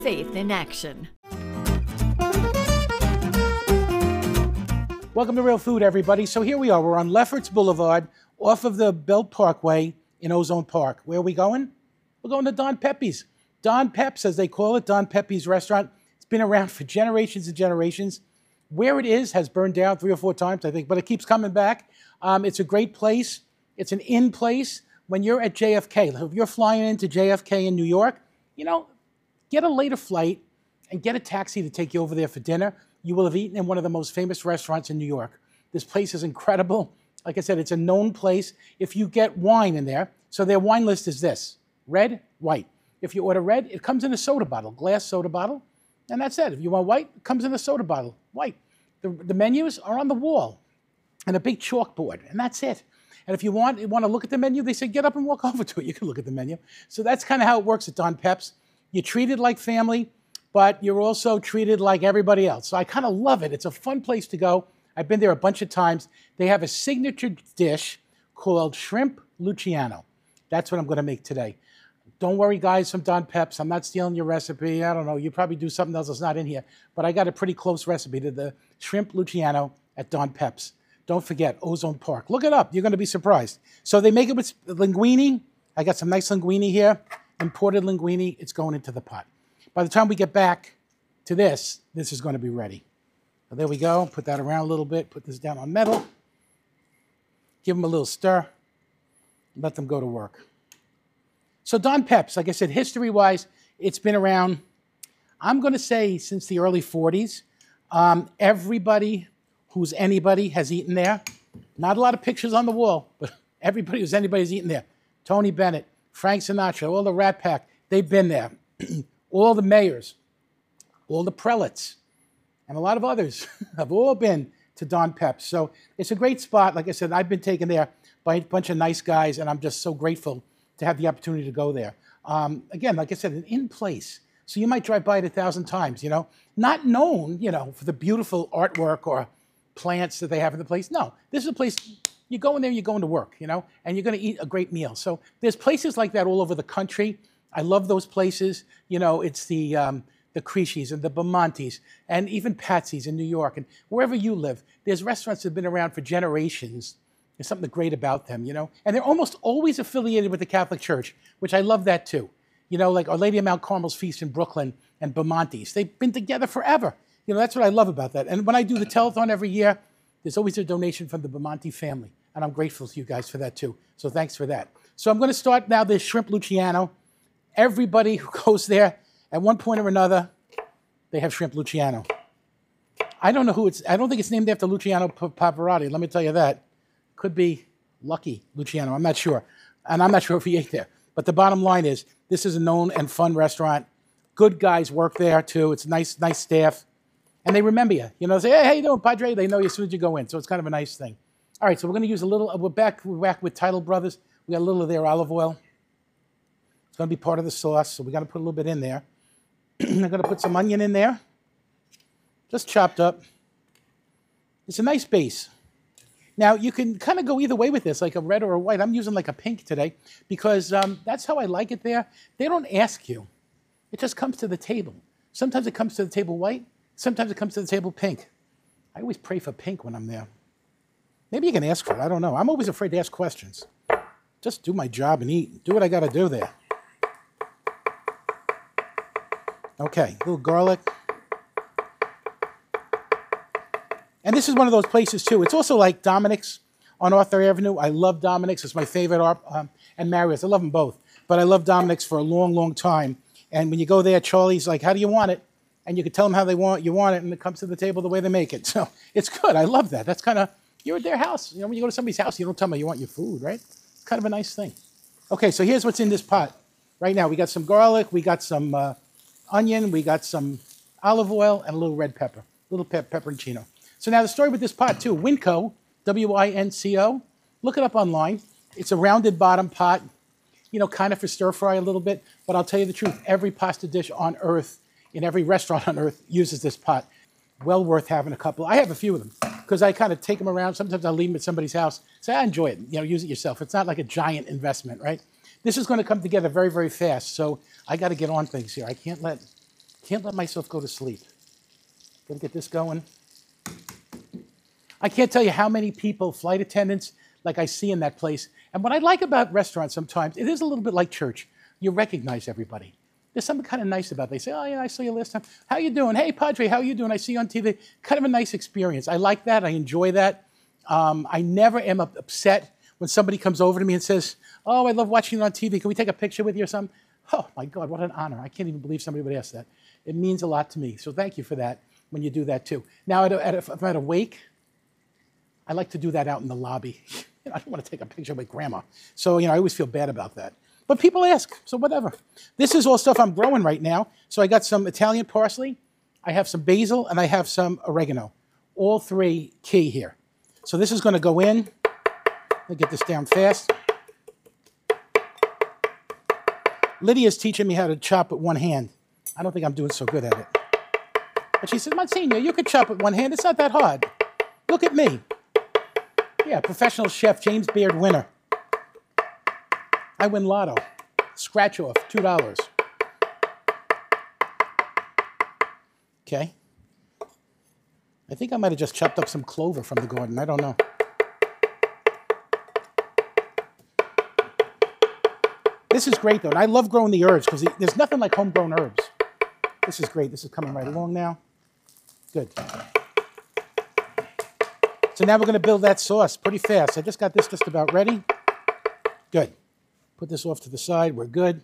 Faith in action. Welcome to Real Food, everybody. So here we are. We're on Lefferts Boulevard off of the Belt Parkway in Ozone Park. Where are we going? We're going to Don Pepe's. Don Pepe's, as they call it, Don Pepe's restaurant. It's been around for generations and generations. Where it is has burned down 3 or 4 times, I think, but it keeps coming back. It's a great place. It's an in place. When you're at JFK, if you're flying into JFK in New York, get a later flight and get a taxi to take you over there for dinner. You will have eaten in one of the most famous restaurants in New York. This place is incredible. Like I said, it's a known place. If you get wine in there, so their wine list is this: red, white. If you order red, it comes in a soda bottle, glass soda bottle, and that's it. If you want white, it comes in a soda bottle, white. The menus are on the wall and a big chalkboard, and that's it. And if you want to look at the menu, they say, get up and walk over to it. You can look at the menu. So that's kind of how it works at Don Pepe's. You're treated like family, but you're also treated like everybody else. So I kind of love it. It's a fun place to go. I've been there a bunch of times. They have a signature dish called Shrimp Luciano. That's what I'm going to make today. Don't worry, guys, from Don Pepe's. I'm not stealing your recipe. I don't know. You probably do something else that's not in here. But I got a pretty close recipe to the Shrimp Luciano at Don Pepe's. Don't forget, Ozone Park. Look it up. You're going to be surprised. So they make it with linguine. I got some nice linguine here. Imported linguine. It's going into the pot. By the time we get back to this is going to be ready. So there we go. Put that around a little bit. Put this down on metal. Give them a little stir. Let them go to work. So Don Pepe's, like I said, history-wise, it's been around, I'm going to say, since the early 40s. Everybody who's anybody has eaten there. Not a lot of pictures on the wall, but everybody who's anybody has eaten there. Tony Bennett, Frank Sinatra, all the Rat Pack, they've been there. All the mayors, all the prelates, and a lot of others have all been to Don Pepe's. So it's a great spot. Like I said, I've been taken there by a bunch of nice guys, and I'm just so grateful to have the opportunity to go there. Again, like I said, an in place. So you might drive by it 1,000 times, Not known, for the beautiful artwork or plants that they have in the place. No, this is a place, you go in there, you're going to work, and you're going to eat a great meal. So there's places like that all over the country. I love those places. It's the Creashies and the Bamontes and even Patsy's in New York. And wherever you live, there's restaurants that have been around for generations. There's something great about them, And they're almost always affiliated with the Catholic Church, which I love that too. Like Our Lady of Mount Carmel's Feast in Brooklyn and Bamontes. They've been together forever. That's what I love about that. And when I do the telethon every year, there's always a donation from the Bamonte family. And I'm grateful to you guys for that too. So thanks for that. So I'm going to start now this Shrimp Luciano. Everybody who goes there, at one point or another, they have Shrimp Luciano. I don't know I don't think it's named after Luciano Pavarotti, let me tell you that. Could be Lucky Luciano, I'm not sure. And I'm not sure if he ate there. But the bottom line is, this is a known and fun restaurant. Good guys work there too. It's nice staff. And they remember you. They say, hey, how you doing, Padre? They know you as soon as you go in. So it's kind of a nice thing. All right, so we're going to use a little, we're back with Title Brothers. We got a little of their olive oil. It's going to be part of the sauce, so we got to put a little bit in there. I'm going to put some onion in there, just chopped up. It's a nice base. Now, you can kind of go either way with this, like a red or a white. I'm using like a pink today because that's how I like it there. They don't ask you. It just comes to the table. Sometimes it comes to the table white. Sometimes it comes to the table pink. I always pray for pink when I'm there. Maybe you can ask for it. I don't know. I'm always afraid to ask questions. Just do my job and eat. Do what I got to do there. Okay, a little garlic. And this is one of those places, too. It's also like Dominic's on Arthur Avenue. I love Dominic's. It's my favorite. And Marriott's. I love them both. But I love Dominic's for a long, long time. And when you go there, Charlie's like, how do you want it? And you can tell them how you want it, and it comes to the table the way they make it. So it's good. I love that. That's kind of, you're at their house. When you go to somebody's house, you don't tell them you want your food, right? It's kind of a nice thing. Okay, so here's what's in this pot. Right now, we got some garlic. We got some onion. We got some olive oil and a little red pepper, little pepperoncino. So now the story with this pot, too. Winco, W-I-N-C-O. Look it up online. It's a rounded bottom pot, kind of for stir fry a little bit. But I'll tell you the truth. Every pasta dish on earth, in every restaurant on earth, uses this pot. Well worth having a couple. I have a few of them because I kind of take them around. Sometimes I'll leave them at somebody's house. Say, I enjoy it. Use it yourself. It's not like a giant investment, right? This is going to come together very, very fast. So I got to get on things here. I can't let can't let myself go to sleep. Gotta get this going. I can't tell you how many people, flight attendants, like I see in that place. And what I like about restaurants sometimes, it is a little bit like church. You recognize everybody. There's something kind of nice about it. They say, oh, yeah, I saw you last time. How you doing? Hey, Padre, how you doing? I see you on TV. Kind of a nice experience. I like that. I enjoy that. I never am upset when somebody comes over to me and says, oh, I love watching you on TV. Can we take a picture with you or something? Oh, my God, what an honor. I can't even believe somebody would ask that. It means a lot to me. So thank you for that when you do that, too. Now, if I'm at a wake, I like to do that out in the lobby. I don't want to take a picture with Grandma. So, I always feel bad about that. But people ask, so whatever. This is all stuff I'm growing right now. So I got some Italian parsley, I have some basil, and I have some oregano. All three key here. So this is going to go in. Let me get this down fast. Lydia's teaching me how to chop with one hand. I don't think I'm doing so good at it. But she said, Monsignor, you could chop with one hand. It's not that hard. Look at me. Yeah, professional chef, James Beard winner. I win lotto. Scratch off, $2. Okay. I think I might have just chopped up some clover from the garden. I don't know. This is great, though. And I love growing the herbs because there's nothing like homegrown herbs. This is great. This is coming right along now. Good. So now we're going to build that sauce pretty fast. I just got this just about ready. Good. Put this off to the side. We're good.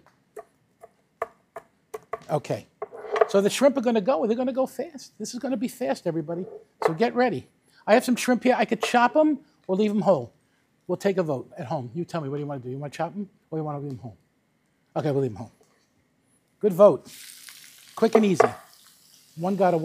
Okay. So the shrimp are going to go. They're going to go fast. This is going to be fast, everybody. So get ready. I have some shrimp here. I could chop them or leave them whole. We'll take a vote at home. You tell me, what do you want to do? You want to chop them or you want to leave them whole? Okay, we'll leave them whole. Good vote. Quick and easy. One got away.